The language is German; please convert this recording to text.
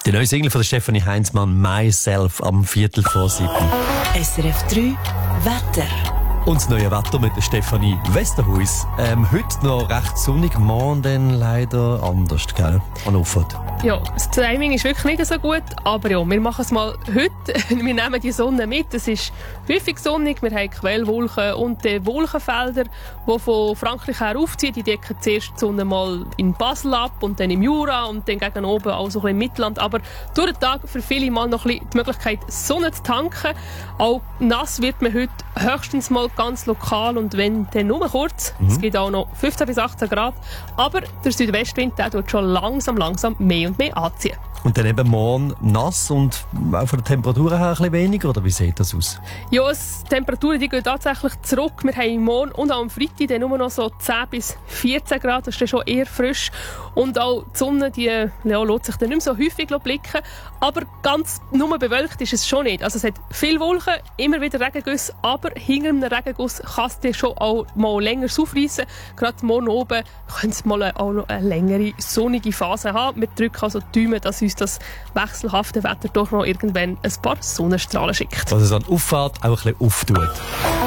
Die neue Single von Stefanie Heinzmann, «Myself», am 6:45. SRF 3 Wetter. Und das neue Wetter mit der Stefanie Westerhuis. Heute noch recht sonnig, morgen dann leider anders, gell? An Auffahrt. Ja, das Timing ist wirklich nicht so gut, aber ja, wir machen es mal heute. Wir nehmen die Sonne mit. Es ist häufig sonnig, wir haben Quellwolken und die Wolkenfelder, die von Frankreich her aufziehen. Die decken zuerst die Sonne mal in Basel ab und dann im Jura und dann gegen oben auch so ein bisschen im Mittelland. Aber durch den Tag für viele mal noch ein bisschen die Möglichkeit, Sonne zu tanken. Auch nass wird man heute höchstens mal ganz lokal und wenn, dann nur kurz. Es gibt auch noch 15 bis 18 Grad. Aber der Südwestwind, der tut schon langsam mehr und mehr anziehen. Und dann eben morgen nass und auch von der Temperatur her ein bisschen weniger, oder wie sieht das aus? Ja, die Temperaturen die gehen tatsächlich zurück. Wir haben morgen und auch am Freitag dann nur noch so 10 bis 14 Grad. Das ist dann schon eher frisch. Und auch die Sonne, die lässt sich dann nicht mehr so häufig blicken. Aber ganz nur bewölkt ist es schon nicht. Also es hat viele Wolken, immer wieder Regengüsse, aber hinter einem Regenguss kann es dir schon auch mal länger aufreissen. Gerade morgen oben können es mal auch noch eine längere sonnige Phase haben. Wir drücken also die Daumen, dass uns das wechselhafte Wetter doch noch irgendwann ein paar Sonnenstrahlen schickt. Dass es an Auffahrt auch ein bisschen auftut.